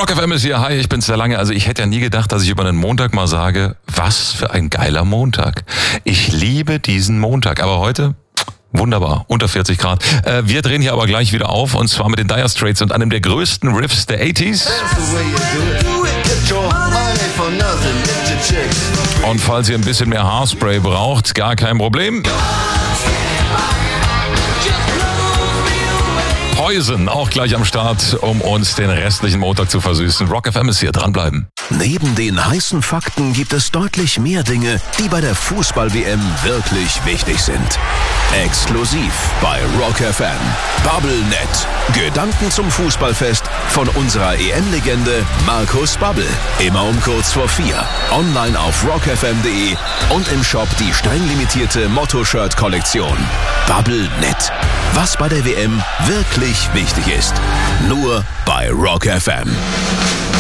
Rock FM ist hier. Hi, ich bin's sehr lange. Also ich hätte ja nie gedacht, dass ich über einen Montag mal sage, was für ein geiler Montag. Ich liebe diesen Montag. Aber heute, wunderbar, unter 40 Grad. Wir drehen hier aber gleich wieder auf und zwar mit den Dire Straits und einem der größten Riffs der 80s. Und falls ihr ein bisschen mehr Haarspray braucht, gar kein Problem. Poison auch gleich am Start, um uns den restlichen Montag zu versüßen. Rock FM ist hier, dranbleiben. Neben den heißen Fakten gibt es deutlich mehr Dinge, die bei der Fußball-WM wirklich wichtig sind. Exklusiv bei Rock FM. BubbleNet. Gedanken zum Fußballfest von unserer EM-Legende Markus Babbel. Immer um kurz vor 4. Online auf rockfm.de und im Shop die streng limitierte Motto-Shirt-Kollektion. BubbleNet. Was bei der WM wirklich wichtig ist. Nur bei Rock FM.